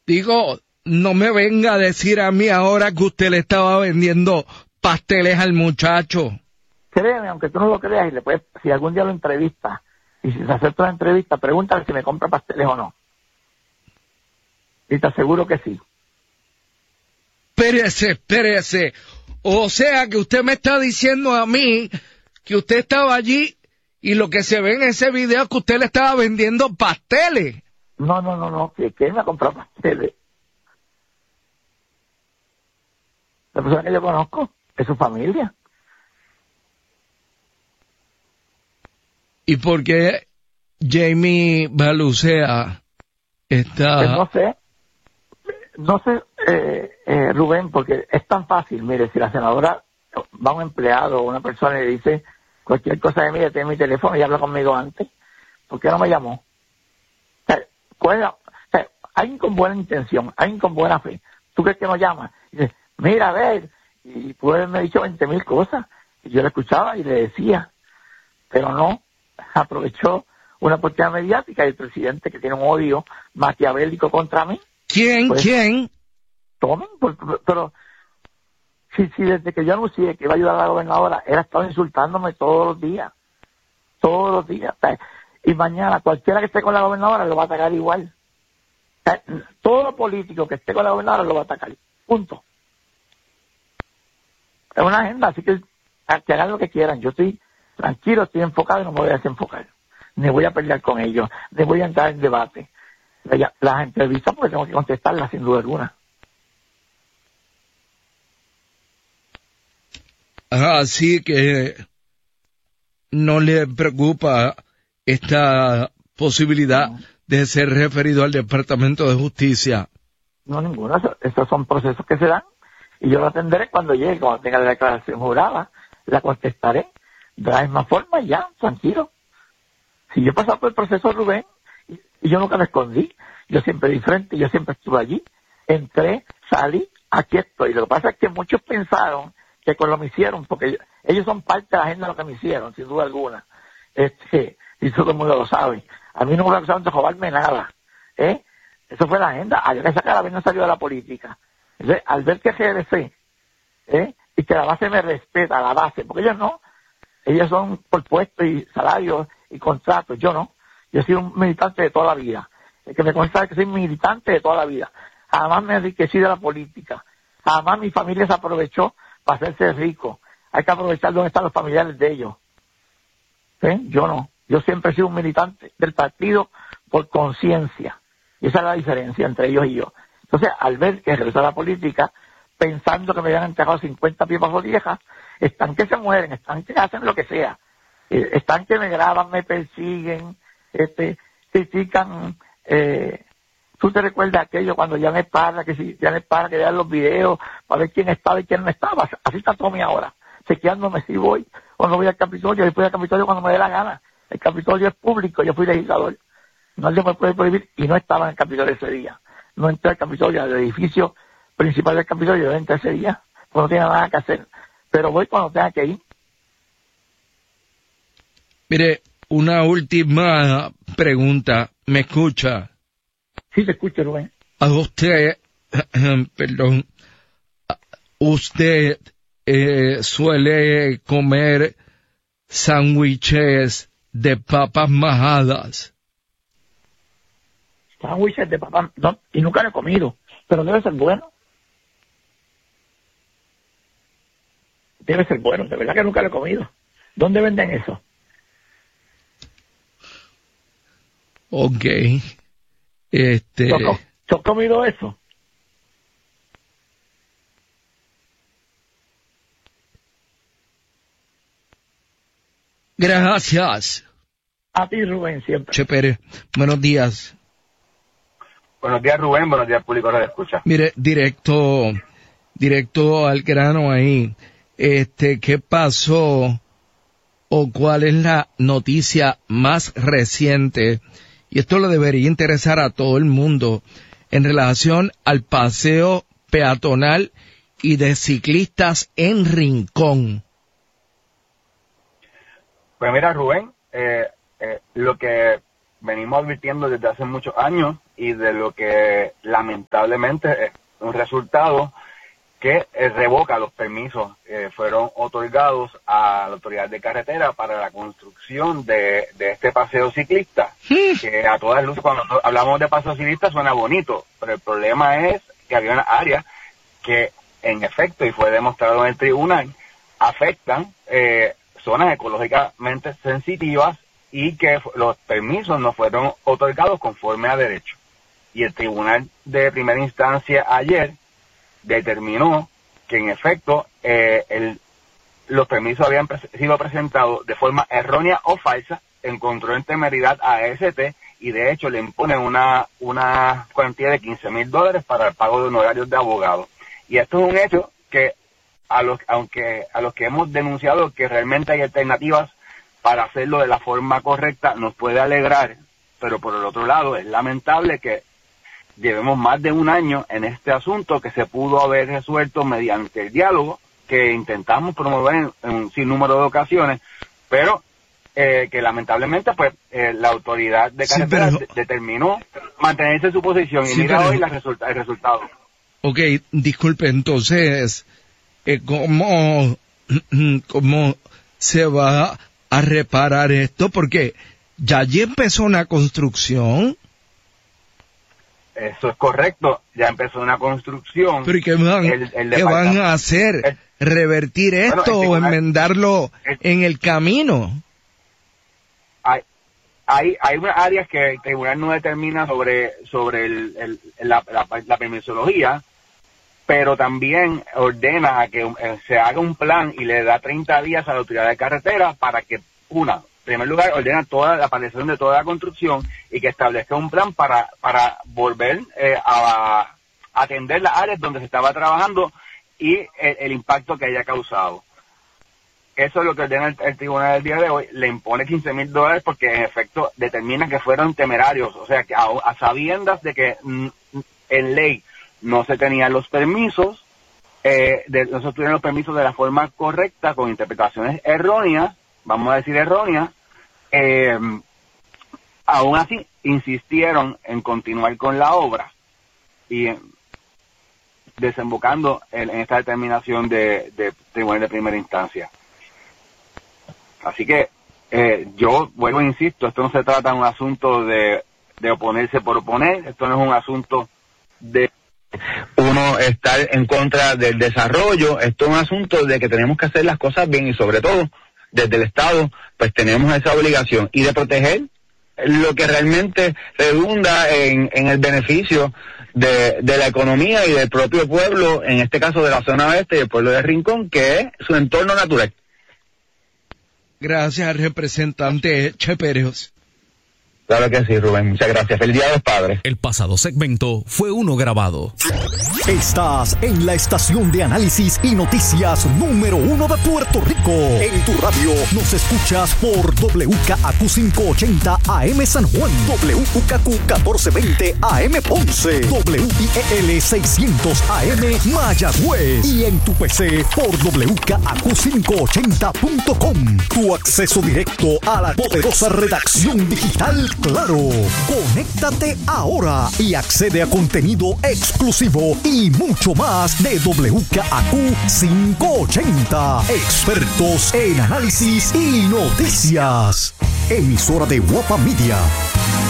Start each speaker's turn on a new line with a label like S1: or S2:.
S1: Digo, no me venga a decir a mí ahora que usted le estaba vendiendo pasteles al muchacho.
S2: Créeme, aunque tú no lo creas, y le puedes, si algún día lo entrevistas, y si se acepta la entrevista, pregúntale si me compra pasteles o no. Y te aseguro que sí.
S1: Espérese. O sea que usted me está diciendo a mí que usted estaba allí y lo que se ve en ese video es que usted le estaba vendiendo pasteles.
S2: No, que él me ha comprado pasteles. La persona que yo conozco es su familia.
S1: ¿Y por qué Jamie Balucea está...?
S2: Pues no sé, Rubén, porque es tan fácil. Mire, si la senadora va a un empleado o una persona y le dice cualquier cosa de mí, ya tiene mi teléfono y habla conmigo antes, ¿por qué no me llamó? Alguien con buena intención, alguien con buena fe, ¿tú crees que nos llama? Y dice, mira, a ver, y pudo haberme dicho 20,000 cosas, y yo le escuchaba y le decía, pero no, aprovechó una oportunidad mediática y el presidente, que tiene un odio maquiavélico contra mí.
S1: ¿Quién?
S2: Tomen, pero si desde que yo anuncié que iba a ayudar a la gobernadora, él ha estado insultándome todos los días, y mañana cualquiera que esté con la gobernadora lo va a atacar igual. Todo político que esté con la gobernadora lo va a atacar, punto. Es una agenda, así que hagan lo que quieran. Yo estoy tranquilo, estoy enfocado y no me voy a desenfocar, ni voy a pelear con ellos, ni voy a entrar en debate. Las entrevistas, porque tengo que contestarlas sin duda alguna.
S1: Así que no le preocupa esta posibilidad de ser referido al Departamento de Justicia.
S2: No, ninguna. Esos son procesos que se dan y yo lo atenderé cuando llegue, cuando tenga la declaración jurada, la contestaré de la misma forma y ya, tranquilo. Si yo he pasado por el proceso, Rubén, y yo nunca me escondí, yo siempre di frente, yo siempre estuve allí, entré, salí, aquí estoy. Lo que pasa es que muchos pensaron que con lo que me hicieron, porque ellos son parte de la agenda de lo que me hicieron, sin duda alguna, y todo el mundo lo sabe. A mí no me acusaron de robarme nada, eso fue la agenda. Ayer que esa carabina salió de la política. Entonces, al ver que GLC, y que la base me respeta, la base, porque ellos no, ellos son por puestos y salarios y contratos, yo no. Yo he sido un militante de toda la vida. El que me conoce sabe que soy militante de toda la vida. Jamás me enriquecí de la política. Jamás mi familia se aprovechó para hacerse rico. Hay que aprovechar donde están los familiares de ellos. Yo no. Yo siempre he sido un militante del partido por conciencia. Y esa es la diferencia entre ellos y yo. Entonces, al ver que regresó a la política, pensando que me habían entregado 50 pipas viejas, están que se mueren, están que hacen lo que sea. Están que me graban, me persiguen, critican. ¿Tú te recuerdas aquello cuando ya me para, que vean los videos para ver quién estaba y quién no estaba? Así está Tommy ahora, chequeándome si voy o no voy al Capitolio. Y voy al Capitolio cuando me dé la gana. El Capitolio es público, yo fui legislador. Nadie me puede prohibir y no estaba en el Capitolio ese día. No entré al Capitolio, al edificio principal del Capitolio, yo entré ese día, pues no tiene nada que hacer. Pero voy cuando tenga que ir.
S1: Mire, una última pregunta. ¿Me escucha?
S2: Sí, se escucha, Rubén.
S1: A usted, perdón, usted suele comer sándwiches de papas majadas.
S2: Sándwiches de papas, no, y nunca lo he comido, pero debe ser bueno. Debe ser bueno, de verdad que nunca lo he comido. ¿Dónde venden eso?
S1: Ok.
S2: ¿Tú has comido eso?
S1: Gracias.
S2: A ti, Rubén, siempre.
S1: Che Pérez, buenos días.
S3: Buenos días, Rubén. Buenos días, público de escucha.
S1: Mire, directo al grano ahí. ¿Qué pasó o cuál es la noticia más reciente? Y esto le debería interesar a todo el mundo en relación al paseo peatonal y de ciclistas en Rincón.
S3: Pues mira, Rubén, lo que venimos advirtiendo desde hace muchos años y de lo que lamentablemente es un resultado que revoca los permisos que fueron otorgados a la autoridad de carretera para la construcción de este paseo ciclista, que a todas luces cuando hablamos de paseo ciclista suena bonito, pero el problema es que había una área que en efecto, y fue demostrado en el tribunal, afectan zonas ecológicamente sensitivas y que los permisos no fueron otorgados conforme a derecho. Y el tribunal de primera instancia ayer determinó que en efecto los permisos habían sido presentados de forma errónea o falsa, encontró en temeridad a AST y de hecho le imponen una cuantía de $15,000 para el pago de honorarios de abogados. Y esto es un hecho que a los que hemos denunciado que realmente hay alternativas para hacerlo de la forma correcta nos puede alegrar, pero por el otro lado es lamentable que llevemos más de un año en este asunto que se pudo haber resuelto mediante el diálogo que intentamos promover en un sinnúmero de ocasiones, pero que lamentablemente pues la autoridad de carretera determinó mantenerse en su posición y mira hoy el resultado.
S1: Ok, disculpe, entonces, ¿cómo se va a reparar esto? Porque ya allí empezó una construcción.
S3: Eso es correcto, ya empezó una construcción.
S1: ¿Pero qué van a hacer? ¿Revertir esto o enmendarlo en el camino?
S3: Hay unas áreas que el tribunal no determina sobre la permisología, pero también ordena a que se haga un plan y le da 30 días a la autoridad de carretera para que, en primer lugar, ordena toda la paralización de toda la construcción y que establezca un plan para volver a atender las áreas donde se estaba trabajando y el impacto que haya causado. Eso es lo que ordena el tribunal del día de hoy. Le impone $15,000 porque en efecto determina que fueron temerarios, o sea, que a sabiendas de que en ley no se tenían los permisos, no se tuvieron los permisos de la forma correcta, con interpretaciones erróneas, vamos a decir erróneas, aún así insistieron en continuar con la obra y desembocando en esta determinación de tribunal de primera instancia. Así que yo vuelvo e insisto, esto no se trata de un asunto de oponerse por oponer, esto no es un asunto de uno estar en contra del desarrollo, esto es un asunto de que tenemos que hacer las cosas bien y sobre todo desde el Estado pues tenemos esa obligación y de proteger lo que realmente redunda en el beneficio de la economía y del propio pueblo, en este caso de la zona oeste y el pueblo de Rincón, que es su entorno natural.
S1: Gracias, representante Cheperos.
S3: Claro que sí, Rubén. Muchas gracias. Feliz Día de los Padres.
S4: El pasado segmento fue uno grabado.
S5: Estás en la estación de análisis y noticias número 1 de Puerto Rico. En tu radio nos escuchas por WKAQ 580 AM San Juan, WKQ 1420 AM Ponce, WIEL 600 AM Mayagüez y en tu PC por WKAQ580.com. Tu acceso directo a la poderosa redacción digital Claro. Conéctate ahora y accede a contenido exclusivo y mucho más de WKAQ 580. Expertos en análisis y noticias. Emisora de Guapa Media.